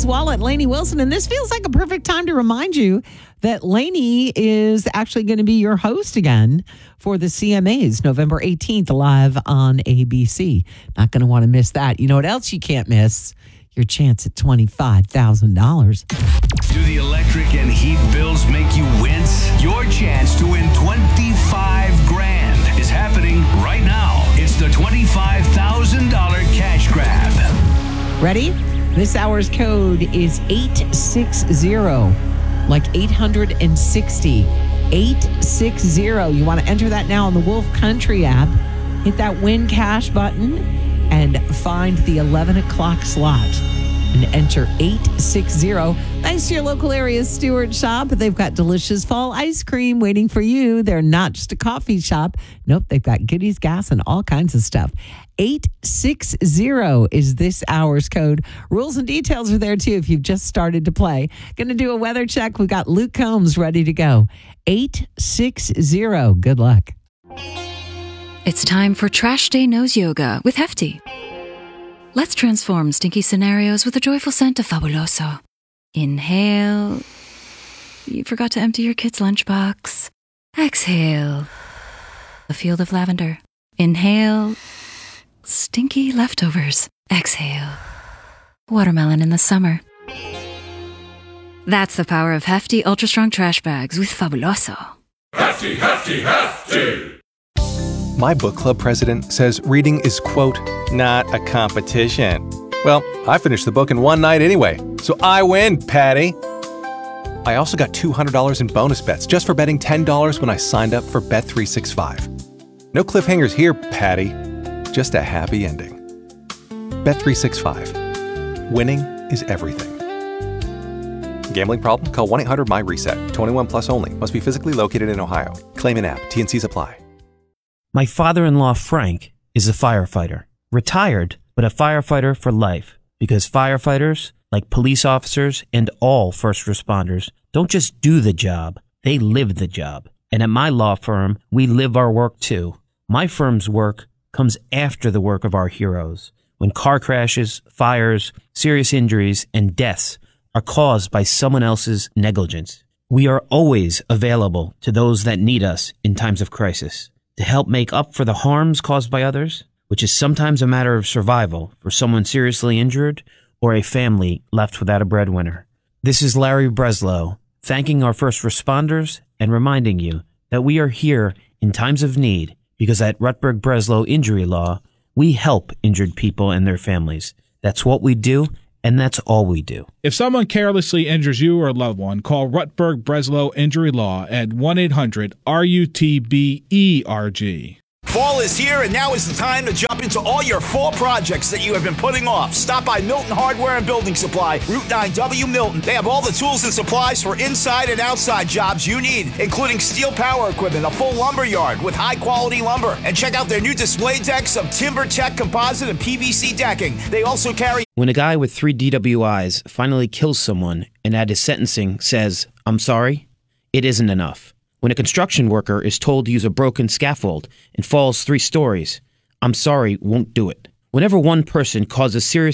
Bill's Wallet, Lainey Wilson. And this feels like a perfect time to remind you that Lainey is actually going to be your host again for the CMAs, November 18th, live on ABC. Not going to want to miss that. You know what else you can't miss? Your chance at $25,000. Do the electric and heat bills make you wince? Your chance to win $25,000 is happening right now. It's the $25,000 cash grab. Ready? This hour's code is 860, like 860. 860. You want to enter that now on the Wolf Country app. Hit that win cash button and find the 11 o'clock slot and enter 860. Thanks to your local area Stewart shop. They've got delicious fall ice cream waiting for you. They're not just a coffee shop. Nope, they've got goodies, gas, and all kinds of stuff. 860 is this hour's code. Rules and details are there, too, if you've just started to play. Going to do a weather check. We've got Luke Combs ready to go. 860. Good luck. It's time for Trash Day Nose Yoga with Hefty. Let's transform stinky scenarios with a joyful scent of Fabuloso. Inhale. You forgot to empty your kid's lunchbox. Exhale. A field of lavender. Inhale. Stinky leftovers. Exhale. Watermelon in the summer. That's the power of Hefty Ultra Strong Trash Bags with Fabuloso. Hefty, hefty, hefty! My book club president says reading is, quote, not a competition. Well, I finished the book in one night anyway, so I win, Patty. I also got $200 in bonus bets just for betting $10 when I signed up for Bet365. No cliffhangers here, Patty. Just a happy ending. Bet365. Winning is everything. Gambling problem? Call 1-800-MY-RESET. 21 plus only. Must be physically located in Ohio. Claim in app. T&Cs apply. My father-in-law, Frank, is a firefighter. Retired, but a firefighter for life. Because firefighters, like police officers and all first responders, don't just do the job, they live the job. And at my law firm, we live our work too. My firm's work comes after the work of our heroes. When car crashes, fires, serious injuries, and deaths are caused by someone else's negligence. We are always available to those that need us in times of crisis. To help make up for the harms caused by others, which is sometimes a matter of survival for someone seriously injured or a family left without a breadwinner. This is Larry Breslow, thanking our first responders and reminding you that we are here in times of need because at Rutberg Breslow Injury Law, we help injured people and their families. That's what we do, and that's all we do. If someone carelessly injures you or a loved one, call Rutberg Breslow Injury Law at 1-800-RUTBERG. Fall is here, and now is the time to jump into all your fall projects that you have been putting off. Stop by Milton Hardware and Building Supply, Route 9W Milton. They have all the tools and supplies for inside and outside jobs you need, including steel power equipment, a full lumber yard with high-quality lumber. And check out their new display decks of TimberTech composite and PVC decking. They also carry... When a guy with 3 DWIs finally kills someone and at his sentencing says, "I'm sorry," it isn't enough. When a construction worker is told to use a broken scaffold and falls 3 stories, "I'm sorry" won't do it. Whenever one person causes serious